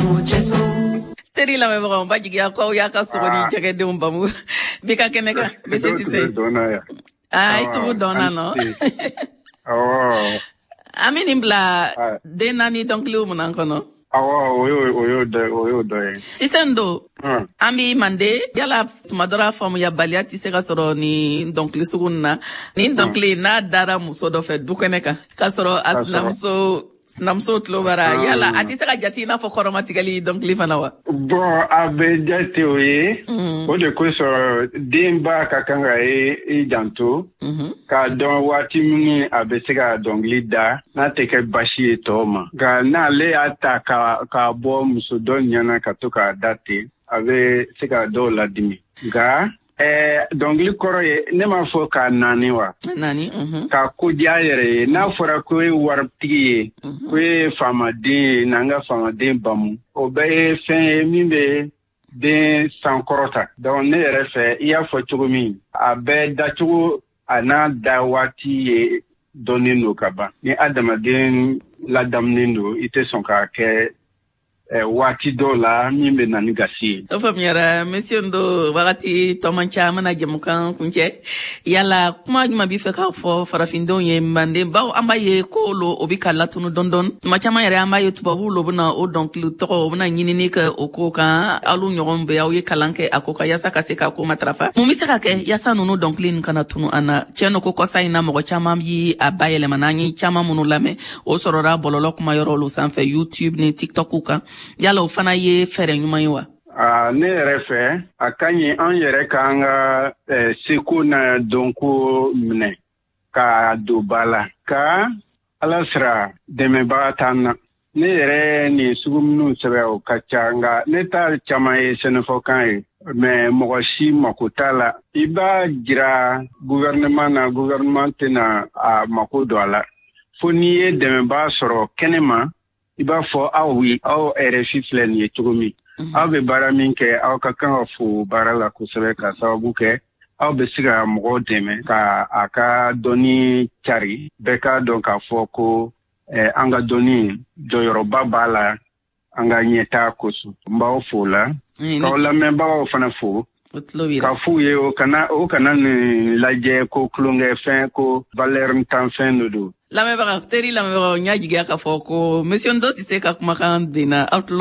Teri la me baka mba jigi akwa ya ka sogoni jage de umbamu. Bika keneka Monsieur Cissé. Ah, itu dona no. Oh. Amini mbla de nani donc li umunan kono. Oyo do. Sisendo. Ambi mande yala tumadora famu ya balia tise ka soro ni donc li sugunna. Ni donc li na dara muso do fe dukeneka. Ka soro namso tlobara yala atise ka jati na fo koromatikali donc li fanawa. Bon abe jati oye. O de ko so demba ka kanga e janto. Ka don wati mini abe sega donc lida na teke bashi etoma. Ga na le ata ka bo muso don nyana ka to ka date abe sega do la dimi. Ga donc li koro ye ne ma fo ka nani wa. Nani ka ko diayere na fora ko warpti ko fama de nanga fama de bamu o be fen mimbe de sankorota donc ne refe iya fo chugumi abe da chugu ana da wati donino kaba ni adama den la damnindo ite son ka ke wati dola mimbe nani gasi. Ofamiara monsieur ndo wakati tomancha mana jemukan kunche yala kuma juma bife ka fo farafindo ye mande bawo ambaye ko lo obika latunu dondon machama yare ambaye tubabu lo buna o donc lu to buna nyinini ka okoka alu nyogombe ya ye kalanke akoka yasa kaseka ko matrafa mumisaka ke yasa nunu donc lin kana tunu ana cheno ko kosa ina mo chama yi abayele manani chama munu lame o sorora bololo kuma yoro lo sanfe YouTube ni TikTok ka yala ufana ye fere nyuma yiwa. Ne refe akanyi an yere kanga siku na donku mne ka dubala ka alasra deme batana ne yere ni sugumnu sebe o kachanga ne ta chama ye senefokan me mogoshi makutala iba jira gouvernement na makodwala foni deme ba soro kenema iba fo awi aw RFI flen ye tugumi aw be bara min ke aw ka kan fu bara la kusebe ka sababu ke aw be siga mogo deme ka aka doni chari be ka don ka fo ko anga doni do Yoruba bala anga nyeta kusu mbaw fu la ka la memba fana fu ka fu ye o kana ni laje ko klunge fin ko valeur tan fin do la me baka teri la me baka nyaji ga ka fo ko monsieur Ndo Cissé ka kuma kan dina